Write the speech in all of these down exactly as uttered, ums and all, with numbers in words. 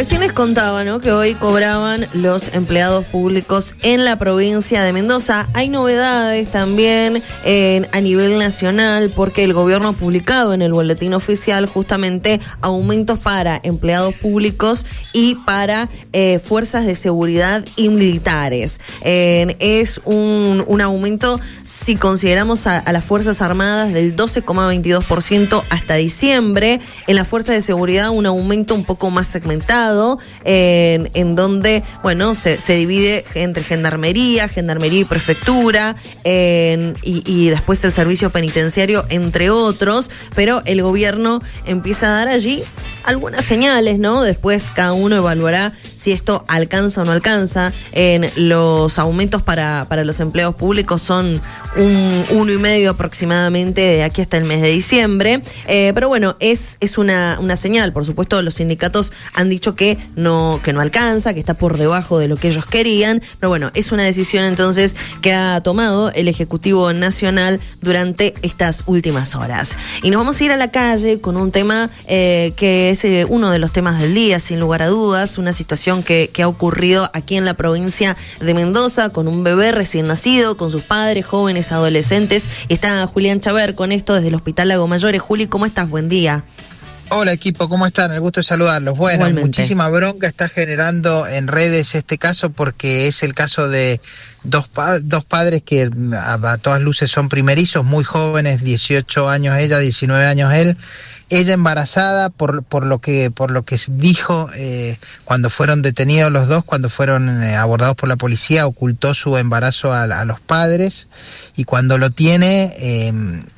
recién les contaba, ¿no?, que hoy cobraban los empleados públicos en la provincia de Mendoza. Hay novedades también eh, a nivel nacional, porque el gobierno ha publicado en el boletín oficial justamente aumentos para empleados públicos y para eh, fuerzas de seguridad y militares. Eh, es un, un aumento, si consideramos a, a las Fuerzas Armadas, del doce coma veintidós por ciento hasta diciembre. En la Fuerza de Seguridad un aumento un poco más segmentado, en, en donde, bueno, se, se divide entre gendarmería, gendarmería y prefectura, en, y, y después el servicio penitenciario, entre otros, pero el gobierno empieza a dar allí algunas señales, ¿no? Después cada uno evaluará si esto alcanza o no alcanza. En los aumentos para, para los empleados públicos son un uno y medio aproximadamente de aquí hasta el mes de diciembre. Eh, pero bueno, es, es una, una señal. Por supuesto, los sindicatos han dicho que no, que no alcanza, que está por debajo de lo que ellos querían. Pero bueno, es una decisión entonces que ha tomado el Ejecutivo Nacional durante estas últimas horas. Y nos vamos a ir a la calle con un tema eh, que es eh, uno de los temas del día, sin lugar a dudas, una situación Que, que ha ocurrido aquí en la provincia de Mendoza con un bebé recién nacido, con sus padres, jóvenes, adolescentes. Está Julián Chaver con esto desde el Hospital Lago Mayores. Juli, ¿cómo estás? Buen día. Hola equipo, ¿cómo están? El gusto de saludarlos. Bueno, igualmente. Muchísima bronca está generando en redes este caso, porque es el caso de dos, pa- dos padres que a, a todas luces son primerizos, muy jóvenes, dieciocho años ella, diecinueve años él. Ella embarazada, por, por lo que por lo que dijo eh, cuando fueron detenidos los dos, cuando fueron eh, abordados por la policía, ocultó su embarazo a, a los padres, y cuando lo tiene, eh,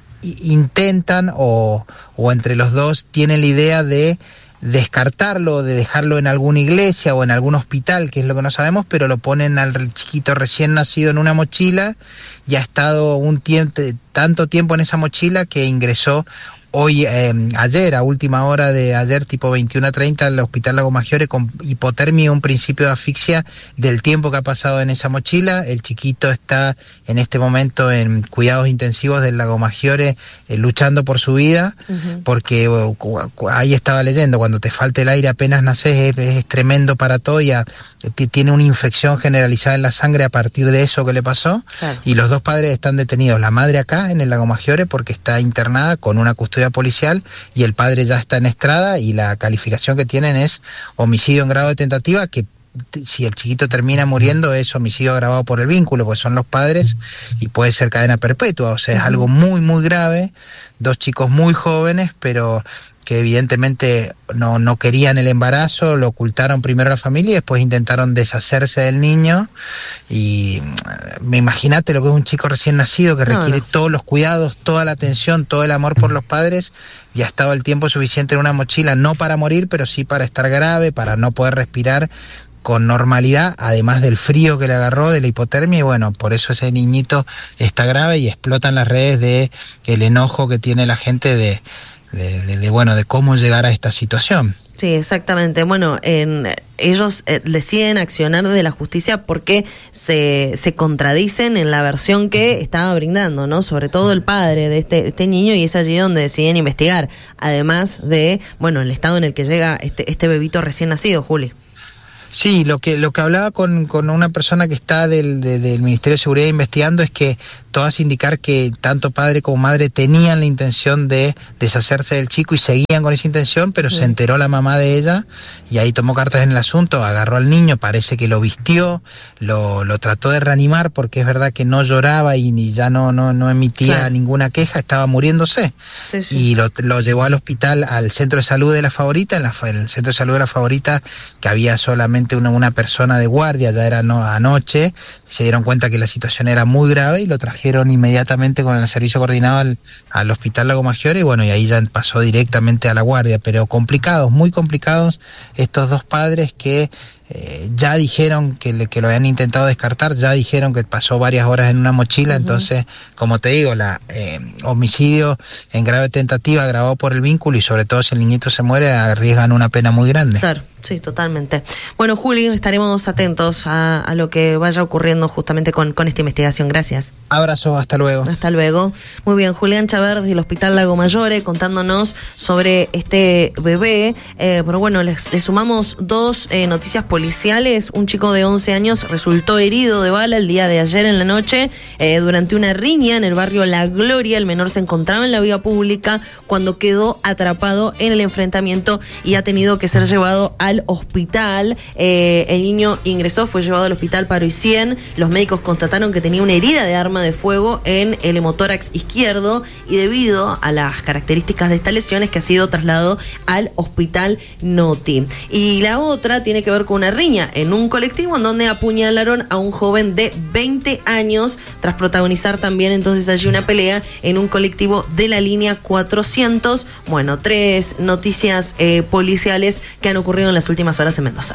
intentan o, o entre los dos tienen la idea de descartarlo, de dejarlo en alguna iglesia o en algún hospital, que es lo que no sabemos, pero lo ponen al chiquito recién nacido en una mochila, y ha estado un tiempo, tanto tiempo en esa mochila que ingresó hoy, eh, ayer, a última hora de ayer, tipo veintiuno a treinta, al Hospital Lago Maggiore con hipotermia y un principio de asfixia del tiempo que ha pasado en esa mochila. El chiquito está en este momento en cuidados intensivos del Lago Maggiore, eh, luchando por su vida, uh-huh. porque uh, ahí estaba leyendo, cuando te falta el aire apenas naces es, es tremendo para todo, y a, t- tiene una infección generalizada en la sangre a partir de eso que le pasó, claro. Y los dos padres están detenidos, la madre acá en el Lago Maggiore porque está internada con una custodia policial, y el padre ya está en estrada, y la calificación que tienen es homicidio en grado de tentativa, que si el chiquito termina muriendo es homicidio agravado por el vínculo, pues son los padres y puede ser cadena perpetua, o sea, es algo muy muy grave. Dos chicos muy jóvenes, pero que evidentemente no, no querían el embarazo, lo ocultaron primero a la familia y después intentaron deshacerse del niño. Y me imagínate lo que es un chico recién nacido que requiere no, no. todos los cuidados, toda la atención, todo el amor por los padres, y ha estado el tiempo suficiente en una mochila, no para morir, pero sí para estar grave, para no poder respirar con normalidad, además del frío que le agarró, de la hipotermia, y bueno, por eso ese niñito está grave, y explotan las redes de el enojo que tiene la gente de De, de, de bueno de cómo llegar a esta situación. Sí, exactamente. Bueno, en, ellos eh, deciden accionar de la justicia porque se, se contradicen en la versión que estaba brindando, ¿no? Sobre todo el padre de este, este niño, y es allí donde deciden investigar, además de, bueno, el estado en el que llega este, este bebito recién nacido, Juli. Sí, lo que lo que hablaba con, con una persona que está del, de, del Ministerio de Seguridad investigando es que todas indicar que tanto padre como madre tenían la intención de deshacerse del chico y seguían con esa intención, pero sí. Se enteró la mamá de ella y ahí tomó cartas en el asunto, agarró al niño, parece que lo vistió, lo, lo trató de reanimar porque es verdad que no lloraba y ni ya no, no, no emitía claro. ninguna queja, estaba muriéndose. Sí, sí. Y lo, lo llevó al hospital, al centro de salud de La Favorita, en, la, en el centro de salud de La Favorita, que había solamente una, una persona de guardia, ya era no, anoche, se dieron cuenta que la situación era muy grave y lo trajeron inmediatamente con el servicio coordinado al, al Hospital Lago Maggiore, y bueno, y ahí ya pasó directamente a la guardia, pero complicados, muy complicados estos dos padres que eh, ya dijeron que, le, que lo habían intentado descartar, ya dijeron que pasó varias horas en una mochila, uh-huh. Entonces, como te digo, la eh, homicidio en grave tentativa agravado por el vínculo, y sobre todo si el niñito se muere, arriesgan una pena muy grande. Claro. Sí, totalmente. Bueno, Juli, estaremos atentos a, a lo que vaya ocurriendo justamente con, con esta investigación. Gracias. Abrazo, hasta luego. Hasta luego. Muy bien, Julián Chávez del Hospital Lago Mayore contándonos sobre este bebé. Eh, pero bueno, les, les sumamos dos eh, noticias policiales. Un chico de once años resultó herido de bala el día de ayer en la noche eh, durante una riña en el barrio La Gloria. El menor se encontraba en la vía pública cuando quedó atrapado en el enfrentamiento y ha tenido que ser llevado a al hospital. Eh, el niño ingresó, fue llevado al hospital Paro y cien. Los médicos constataron que tenía una herida de arma de fuego en el hemotórax izquierdo y debido a las características de estas lesiones que ha sido trasladado al hospital Noti. Y la otra tiene que ver con una riña en un colectivo en donde apuñalaron a un joven de veinte años tras protagonizar también entonces allí una pelea en un colectivo de la línea cuatrocientos. Bueno, tres noticias eh, policiales que han ocurrido en las últimas horas en Mendoza.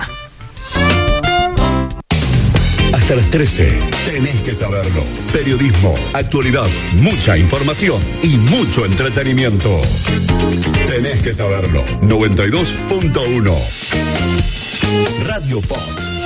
Hasta las trece, tenés que saberlo. Periodismo, actualidad, mucha información y mucho entretenimiento. Tenés que saberlo. noventa y dos punto uno. Radio Post.